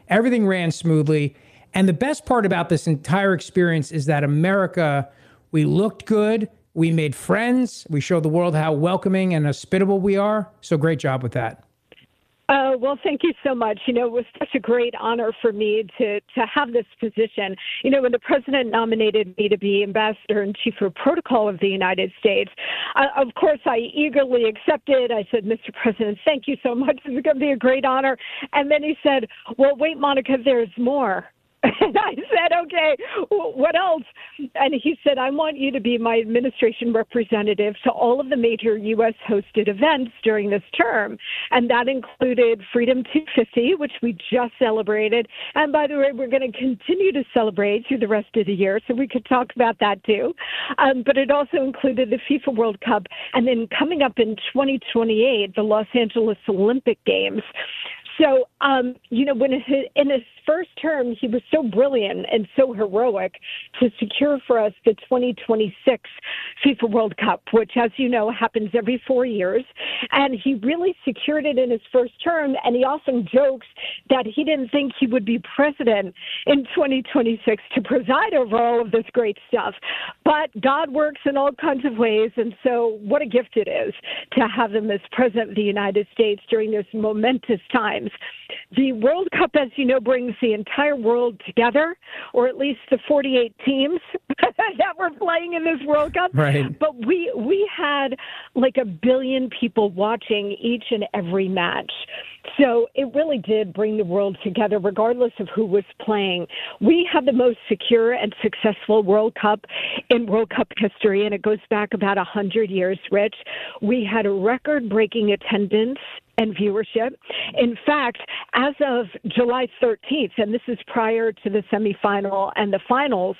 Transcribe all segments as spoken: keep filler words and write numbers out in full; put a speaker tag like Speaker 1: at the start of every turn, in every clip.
Speaker 1: Everything ran smoothly. And the best part about this entire experience is that America, we looked good. We made friends. We showed the world how welcoming and hospitable we are. So great job with that.
Speaker 2: Uh, well, thank you so much. You know, it was such a great honor for me to, to have this position. You know, when the president nominated me to be ambassador and chief of protocol of the United States, uh, of course, I eagerly accepted. I said, Mister President, thank you so much. This is going to be a great honor. And then he said, well, wait, Monica, there's more. And I said, okay, what else? And he said, I want you to be my administration representative to all of the major U S hosted events during this term. And that included Freedom two fifty, which we just celebrated. And by the way, we're going to continue to celebrate through the rest of the year, so we could talk about that too. Um, but it also included the FIFA World Cup. And then coming up in twenty twenty-eight, the Los Angeles Olympic Games. So, um, you know, when his, in his first term, he was so brilliant and so heroic to secure for us the twenty twenty-six FIFA World Cup, which, as you know, happens every four years. And he really secured it in his first term. And he often jokes that he didn't think he would be president in twenty twenty-six to preside over all of this great stuff. But God works in all kinds of ways. And so what a gift it is to have him as president of the United States during this momentous time. The World Cup, as you know, brings the entire world together, or at least the forty-eight teams that were playing in this World Cup.
Speaker 1: Right.
Speaker 2: But we we had like a billion people watching each and every match. So it really did bring the world together, regardless of who was playing. We had the most secure and successful World Cup in World Cup history, and it goes back about one hundred years, Rich. We had a record-breaking attendance and viewership. In fact, as of July thirteenth, and this is prior to the semifinal and the finals,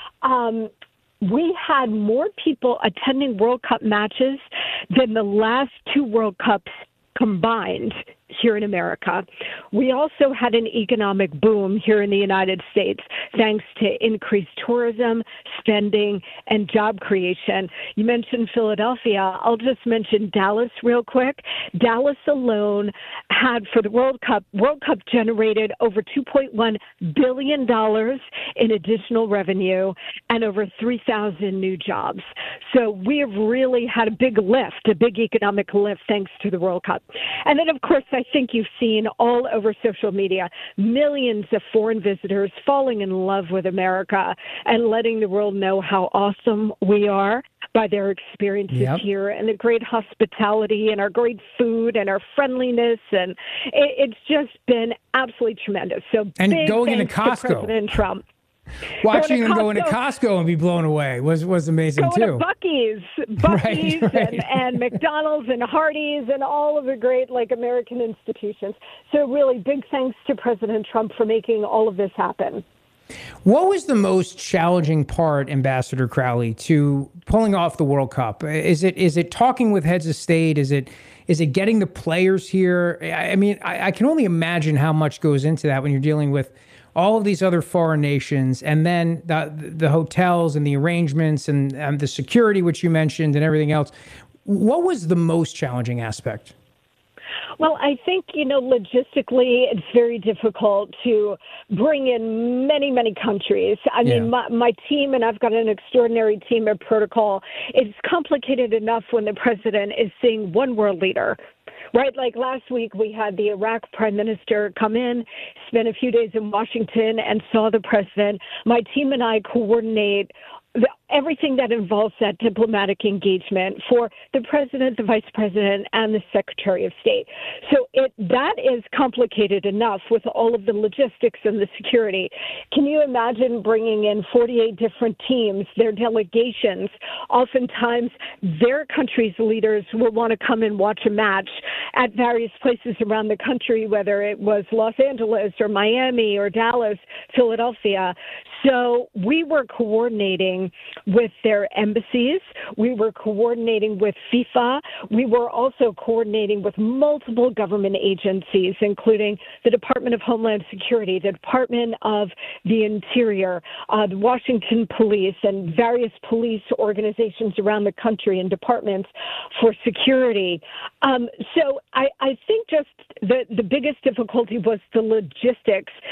Speaker 2: um, we had more people attending World Cup matches than the last two World Cups combined here in America. We also had an economic boom here in the United States, thanks to increased tourism, spending, and job creation. You mentioned Philadelphia. I'll just mention Dallas real quick. Dallas alone had, for the World Cup, World Cup generated over two point one billion dollars in additional revenue and over three thousand new jobs. So we have really had a big lift, a big economic lift, thanks to the World Cup. And then, of course, I think you've seen all over social media millions of foreign visitors falling in love with America and letting the world know how awesome we are by their experiences yep. here, and the great hospitality and our great food and our friendliness. And it, it's just been absolutely tremendous. So
Speaker 1: and
Speaker 2: big
Speaker 1: going into
Speaker 2: thanks
Speaker 1: Costco.
Speaker 2: to President Trump.
Speaker 1: Watching
Speaker 2: going
Speaker 1: them go into Costco and be blown away was, was amazing,
Speaker 2: going
Speaker 1: too.
Speaker 2: To Buc-ee's, Buc-ee's
Speaker 1: right, right.
Speaker 2: And, and McDonald's and Hardee's and all of the great, like, American institutions. So really, big thanks to President Trump for making all of this happen.
Speaker 1: What was the most challenging part, Ambassador Crowley, to pulling off the World Cup? Is it is it talking with heads of state? Is it is it getting the players here? I mean, I, I can only imagine how much goes into that when you're dealing with all of these other foreign nations, and then the, the hotels and the arrangements and, and the security, which you mentioned, and everything else. What was the most challenging aspect?
Speaker 2: Well, I think, you know, logistically, it's very difficult to bring in many, many countries. I yeah. mean, my, my team, and I've got an extraordinary team at Protocol, it's complicated enough when the president is seeing one world leader. Right, like last week we had the Iraq prime minister come in, spent a few days in Washington, and saw the president. My team and I coordinate the, everything that involves that diplomatic engagement for the president, the vice president, and the secretary of state. So it that is complicated enough with all of the logistics and the security. Can you imagine bringing in forty-eight different teams, their delegations? Oftentimes, their country's leaders will want to come and watch a match at various places around the country, whether it was Los Angeles or Miami or Dallas, Philadelphia. So we were coordinating with their embassies. We were coordinating with FIFA. We were also coordinating with multiple government agencies, including the Department of Homeland Security, the Department of the Interior, uh, the Washington Police, and various police organizations around the country and departments for security. Um, so I, I think just the, the biggest difficulty was the logistics